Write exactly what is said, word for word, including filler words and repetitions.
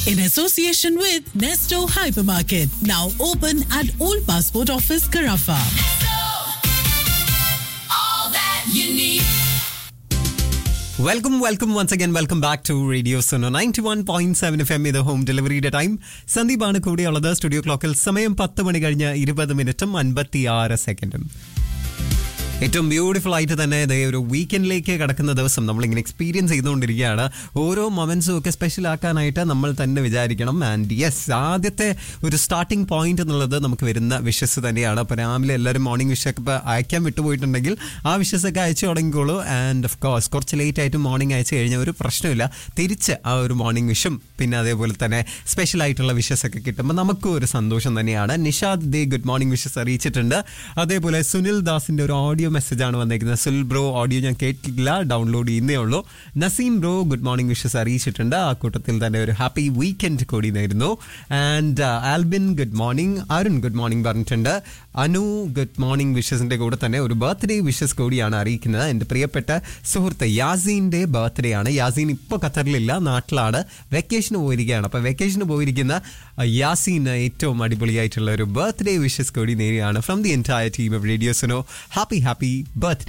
in association with Nesto Hypermarket, now open at Old Passport Office, Carafa. All that you need. Welcome, welcome once again. Welcome back to Radio Suno ninety-one point seven F M. ഇത് home ഡെലിവറിയുടെ time. സന്ദീപാണ് കൂടെയുള്ളത്. Studio ക്ലോക്കിൽ സമയം പത്ത് മണി കഴിഞ്ഞ് ഇരുപത് മിനിറ്റും അൻപത്തി ആറ് സെക്കൻഡും. ഏറ്റവും ബ്യൂട്ടിഫുൾ ആയിട്ട് തന്നെ ഇതേ ഒരു വീക്കെൻഡിലേക്ക് കിടക്കുന്ന ദിവസം നമ്മളിങ്ങനെ എക്സ്പീരിയൻസ് ചെയ്തുകൊണ്ടിരിക്കുകയാണ്. ഓരോ മൊമെന്റ്സും ഒക്കെ സ്പെഷ്യൽ ആക്കാനായിട്ട് നമ്മൾ തന്നെ വിചാരിക്കണം. ആൻഡ് യെസ്, ആദ്യത്തെ ഒരു സ്റ്റാർട്ടിംഗ് പോയിന്റ് എന്നുള്ളത് നമുക്ക് വരുന്ന വിഷസ് തന്നെയാണ്. അപ്പോൾ രാവിലെ എല്ലാവരും മോർണിംഗ് വിഷൊക്കെ ഇപ്പോൾ അയക്കാൻ വിട്ടുപോയിട്ടുണ്ടെങ്കിൽ ആ വിഷസൊക്കെ അയച്ചു തുടങ്ങിക്കോളൂ. ആൻഡ് ഓഫ് കോഴ്സ് കുറച്ച് ലേറ്റ് ആയിട്ട് മോർണിംഗ് അയച്ചു കഴിഞ്ഞാൽ ഒരു പ്രശ്നമില്ല. തിരിച്ച് ആ ഒരു മോർണിംഗ് വിഷും പിന്നെ അതേപോലെ തന്നെ സ്പെഷ്യൽ ആയിട്ടുള്ള വിഷസൊക്കെ കിട്ടുമ്പോൾ നമുക്കും ഒരു സന്തോഷം തന്നെയാണ്. നിഷാദ് ദേ ഗുഡ് മോർണിംഗ് വിഷസ് അറിയിച്ചിട്ടുണ്ട്. അതേപോലെ സുനിൽ ദാസിൻ്റെ ഒരു ഓഡിയോ മെസ്സേജാണ് വന്നേക്കുന്നത്. സുനിൽ ബ്രോ ഓഡിയോ ഞാൻ കേട്ടിട്ടില്ല, ഡൗൺലോഡ് ചെയ്യുന്നേ ഉള്ളൂ. Naseem bro good morning wishes അറിയിച്ചിട്ടുണ്ട്. ആ കൂട്ടത്തിൽ തന്നെ ഒരു ഹാപ്പി വീക്കെൻഡ് കൂടി നേരുന്നു. And Albin good morning, Arun good morning പറഞ്ഞിട്ടുണ്ട്. അനു ഗുഡ് മോർണിംഗ് വിഷസിന്റെ കൂടെ തന്നെ ഒരു ബർത്ത്ഡേ വിഷസ് കൂടിയാണ് അറിയിക്കുന്നത്. എൻ്റെ പ്രിയപ്പെട്ട സുഹൃത്ത് യാസീൻ്റെ ബർത്ത്ഡേ ആണ്. യാസീൻ ഇപ്പോൾ ഖത്തറിലില്ല, നാട്ടിലാണ്, വെക്കേഷന് പോയിരിക്കുകയാണ്. അപ്പോൾ വെക്കേഷന് പോയിരിക്കുന്ന യാസീന് ഏറ്റവും അടിപൊളിയായിട്ടുള്ള ഒരു ബർത്ത്ഡേ വിഷസ് കൂടി നേരെയാണ് from the entire team of radio Suno. Happy happy birthday.